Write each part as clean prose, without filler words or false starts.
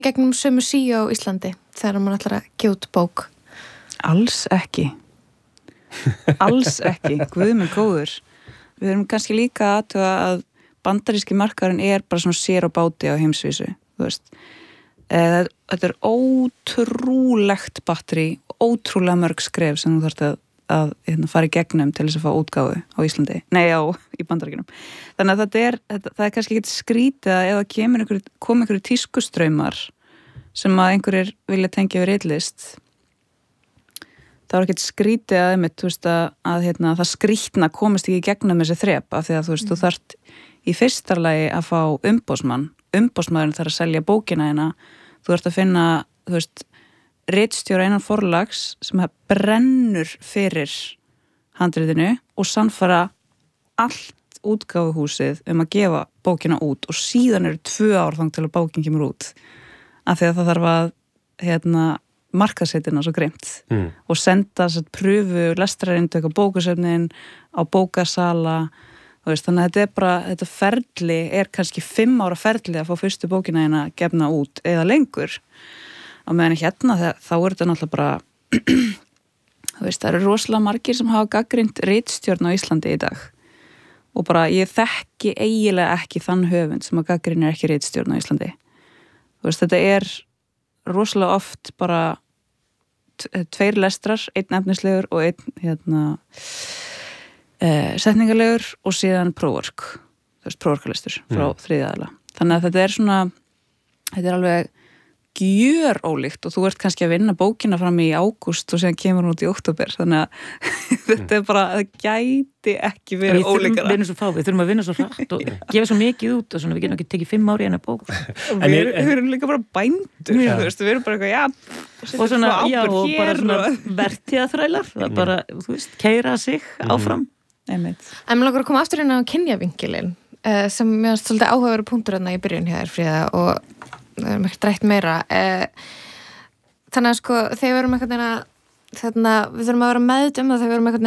gegnum sömu síu á Íslandi þegar maður ætlar að gefa út bók? Alls ekki. Alls ekki, guð minn góður. Við erum kannski líka að bandaríski markaðurinn bara svona sér á báti á heimsvísu, þú veist. Þetta ótrúlegt batteri, ótrúlega mörg skref sem þú þarft að fara í gegnum til þess að fá útgáfu á Íslandi. Í Bandaríkjunum. Þannig að það er kannski ekki skrítið að ef það kom einhverju tískustraumar sem að einhverjir vilja tengja við ritlist, það var ekkert skrítið að einmitt, þú veist, að það skrítna komist ekki í gegnum þessi þrep af því að þú veist, þú þarft í fyrsta lagi að fá umboðsmaðurinn þarf að selja bókina þú þarft að finna, þú veist, ritstjóra innan forlags sem brennur fyrir handritinu og sannfara allt útgáfuhúsið að gefa bókina út og síðan eru 2 ár þang til að bókin kemur út af því að það þarf að markaðseitina svo greimt og senda pröfu lestrarindök á bókasöfnin, á bókasala, þú veist, þannig að þetta ferli kannski 5 ára ferli að fá fyrstu bókina gefna út eða lengur. Á meðan þá þetta náttúrulega bara þú veist, það eru rosalega margir sem hafa gagnrýnt ritstjórn á Íslandi í dag og bara ég þekki eiginlega ekki þann höfund sem að gagnrýnir ekki ritstjórn á Íslandi. Þú veist, þetta rosalega oft bara 2 lestrar, 1 efnislegur og 1 setningalegur og síðan prófverk, þú veist, prófverkalestur frá 3. aðila. Þannig að þetta alveg gjörólíkt og þú ert kannski að vinna bókina fram í ágúst og síðan kemur hún út í október, þannig að þetta bara, það gæti ekki verið ólíkara. Við þurfum að vinna svo hratt og gefa svo mikið út og svona, við getum ekki tekið 5 ár í eina bók. Við erum líka bara bændur, þú veist, við erum bara eitthvað, og svona, og bara svona vertíðaþrælar, það bara, þú veist, keyra sig áfram. En mér langar að koma aftur inn á kynjavinkilinn, sem mér finnst svolítið áhugaverður punktur í byrjun hér, Fríða, og við erum ekkert rætt meira. Þannig að sko, þegar við erum einhvern veginn við þurfum að vera meðut það þegar við erum einhvern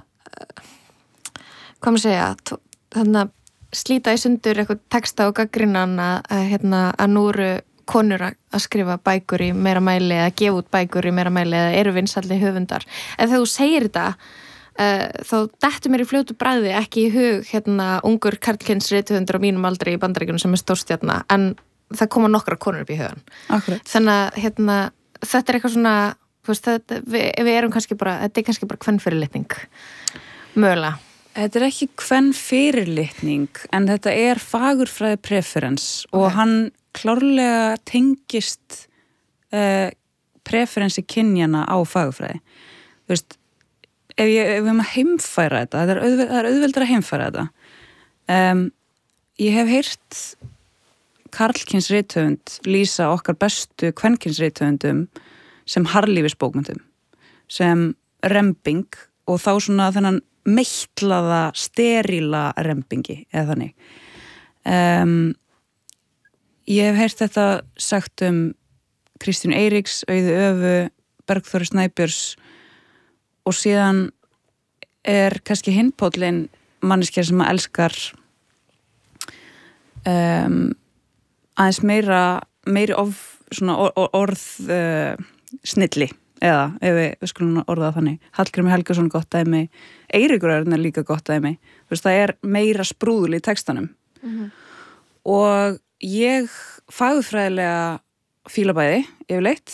veginn hvað maður segja, slíta í sundur eitthvað texta og gagnrýnan að nú eru konur að skrifa bækur í meira mæli eða gefa út bækur í meira mæli eða eru vinsælli höfundar. En þegar þú segir þetta, þá dettur mér í fljótu bragði ekki í hug ungur karlkyns rithöfundur á mínum aldri í Bandaríkjunum sem stórstjarna, en það koma nokkra konur upp í hugan. Akkurat. Þannig að þetta eitthvað svona, þú veist, við erum kannski bara, þetta kannski bara kvenfyrirlitning, mögulega. Þetta ekki kvenfyrirlitning, en þetta fagurfræði preferens og hann klárlega tengist preferensi kynjana á fagurfræði. Þú veist, ef við erum að heimfæra þetta, það auðveldar að heimfæra þetta. Ég hef heyrt karlkyns rithöfund lýsa okkar bestu kvenkyns rithöfundum sem harðlífisbókmyndum, sem rembing og þá svona þennan meitlaða, steríla rembingi eða þannig. Ég hef heyrt þetta sagt Kristínu Eiríks, Auði Övu, Bergþóru Snæbjörns og síðan kannski hinpóllinn manneskja sem að elskar aðeins meiri svona orð snilli, eða ef við skulum orða þannig. Hallgrímur Helgason gott dæmi, Eiríkur Örn líka gott dæmi. Þú veist, það meira sprúðl í textanum. Og ég fagurfræðilega fíla bæði yfirleitt.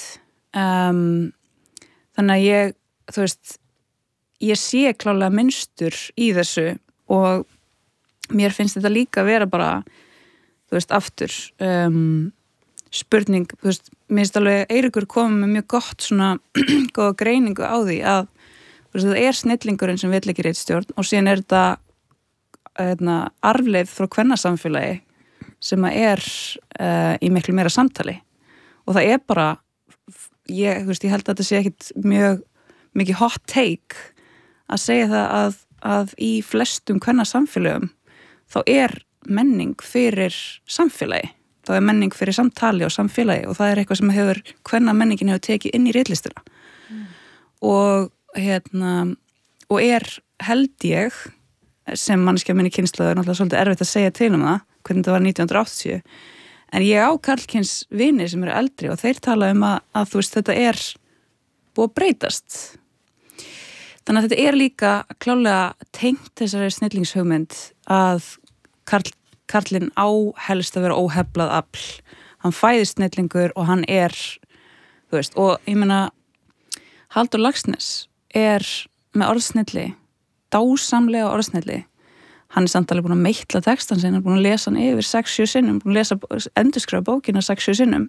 Þannig að þú veist, ég sé klálega mynstur í þessu og mér finnst þetta líka að vera bara, þú veist, aftur spurning, þú veist, mér finnst alveg Eiríkur komið með mjög gott svona góða greiningu á því að þú veist, það snillingurinn sem vill ekki ritstjórn og síðan þetta arfleið frá kvennasamfélagi sem að í miklu meira samtali og það bara ég held að þetta sé ekkit mjög mikið hot take að segja það að í flestum kvennasamfélögum þá menning fyrir samfélagi, þá menning fyrir samtali og samfélagi og það eitthvað sem kvennamenningin hefur tekið inn í ritlistina og og held ég sem manneskja minni kynslóð náttúrulega svolítið erfitt að segja til það hvernig það var 1980 En ég á karlkyns vini sem eru eldri og þeir tala að þú veist, þetta búið að breytast. Þannig að þetta líka klálega tengt þessari snillingshugmynd að karlinn á helst að vera óheflað afl. Hann fæðist snillingur og hann þú veist, og ég meina Halldór Laxness með orðsnilli, dásamlega orðsnilli. Hann samt alveg búin að meitla textan sinn, hann búin að lesa hann yfir 6-7 sinnum, búin að endurskrifa bókina 6-7 sinnum.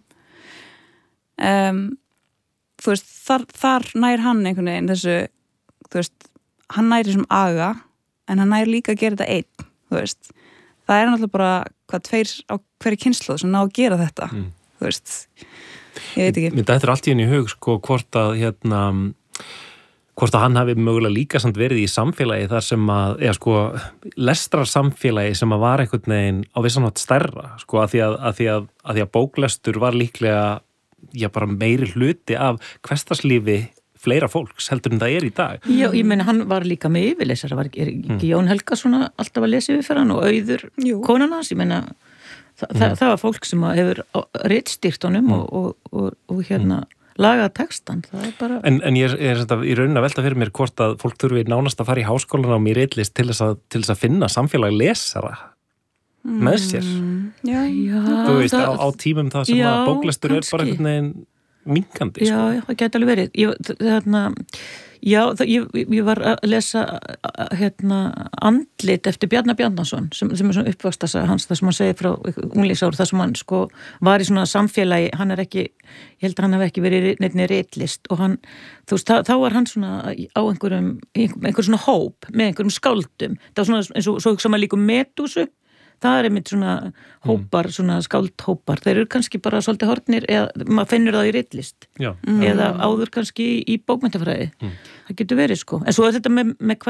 Þú veist, þar nær hann einhvern veginn þessu, þú veist, hann nær þessum aga, en hann nær líka að gera þetta einn, þú veist. Það náttúrulega bara tveir á hverju kynslóð sem ná að gera þetta, þú veist. Ég veit ekki. Mér dættir allt í henni í hug, sko, hvort að hann hafi mögulega líka samt verið í samfélagi þar sem lestrarsamfélagi sem að var einhvern veginn á vissanátt stærra, sko, að því að bóklestur var líklega, bara meiri hluti af hversdagslífi fleira fólks heldur en það í dag. Já, ég meina, hann var líka með yfirleysar, ekki Jón Helgason alltaf að lesa yfir fyrir hann og Auður konan hans, ég meina, það var fólk sem hefur ritstýrt honum og lagað textan, það bara... En ég í raunin að velta fyrir mér hvort að fólk þurfi nánast að fara í háskólanám í ritlist til þess að finna samfélag lesara með sér. Já. Þú veist, á tímum það sem að bóklestur bara einhvern veginn minkandi. Já, það gæti alveg verið. Ég var að lesa Andlit eftir Bjarna Bjarnason sem svona uppvaxtarsaga hans, það sem hann segir frá unglingsárum, það sem hann sko var í svona samfélagi, hann ekki, ég held að hann hafi ekki verið neinni ritlist og hann, þú veist, þá var hann svona á einhver svona hóp með einhverjum skáldum, það var svona eins og svo hugsa maður líka Medúsu, það einmitt svona hópar, svona skáldhópar, þeir eru kannski bara svolítið horfnir eða maður finnur það í ritlist eða áður kannski í bókmenntafræði það getur verið sko, en svo þetta með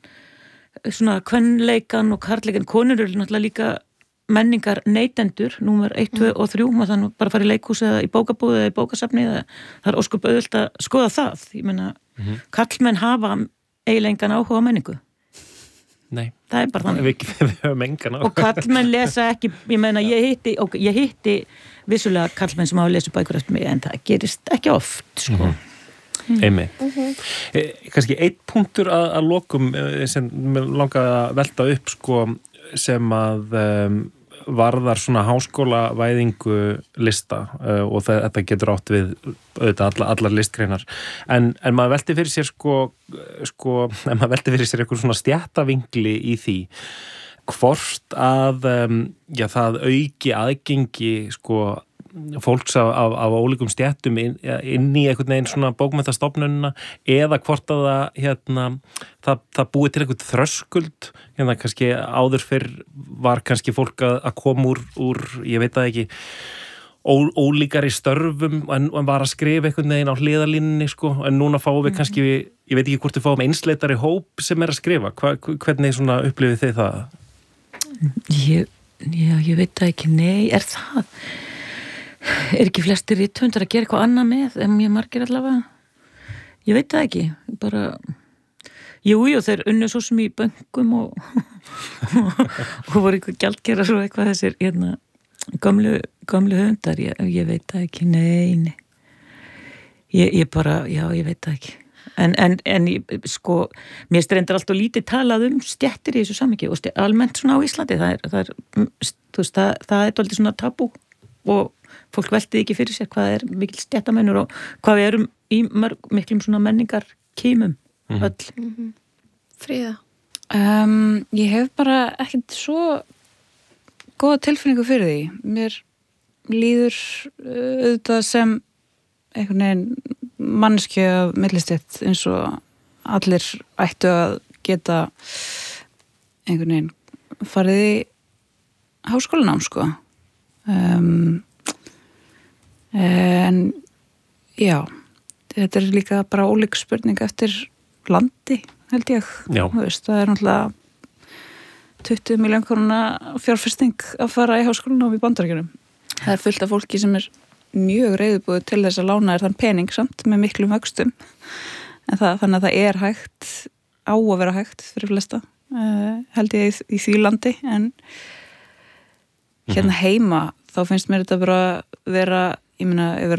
kvenleikan og karleikan, konur eru náttúrulega líka menningar neytendur, númer 1, 2 og 3 maður þannig bara fara í leikhús eða í bókabúð eða í bókasafni, það óskup auðvelt að skoða það, ég meina karlmenn hafa eiginlega engan áhuga á menningu. Nei, það bara þannig. Við höfum engan á. Og karlmenn lesa ekki, ég meina, ég hitti vissulega karlmenn sem hafa lesið bækur eftir mig, en það gerist ekki oft, sko. Einmitt. Kannski einn punktur að lokum sem langaði að velta upp, sko, sem að varðar svona háskólavæðingu lista og þetta getur átt við auðvitað allar listgreinar en maður velti fyrir sér en maður velti fyrir sér eitthvað svona stjættavingli í því hvort að það auki aðgengi sko fólks af ólíkum stjættum inn í einhvern veginn svona bókmenntastofnunina eða hvort að það búið til einhvern þröskuld kannski áður fyrr var kannski fólk að koma úr ég veit það ekki ólíkari störfum en var að skrifa einhvern veginn á hliðarlínunni sko en núna fáum við kannski ég veit ekki hvort við fáum einsleitari hóp sem að skrifa hvernig svona upplifið þið það? Ég veit það ekki, nei, það ekki flestir rithöfundar að gera eitthvað annað með en mjög margir allavega ég veit það ekki bara jú, þeir unnu svo sem í bönkum og voru eitthvað gjaldgerar og eitthvað þessir gömlu höfundar ég veit það ekki, nei ég bara, já, ég veit það ekki en sko mér strendar alltaf lítið talað stjættir í þessu samhengi og almennt svona á Íslandi það er dálítið svona tabú og fólk veltið ekki fyrir sér hvað mikil stjættamennur og hvað við erum í miklum svona menningar kímum öll. Fríða? Ég hef bara ekkert svo góða tilfinningu fyrir því. Mér líður auðvitað sem einhvern veginn manneskju af millistjætt eins og allir ættu að geta einhvern veginn farið í háskólanám sko. En já þetta líka bara ólík spurning eftir landi held ég veist, það náttúrulega 20 milljón króna fjárfesting að fara í háskólanám í Bandaríkjunum það fullt af fólki sem mjög reiðubúið til þess að lána þann pening samt með miklum vöxtum en þannig að það hægt á að vera hægt fyrir flesta held ég í því landi en hérna heima þá finnst mér þetta bara vera, ég meina, ef við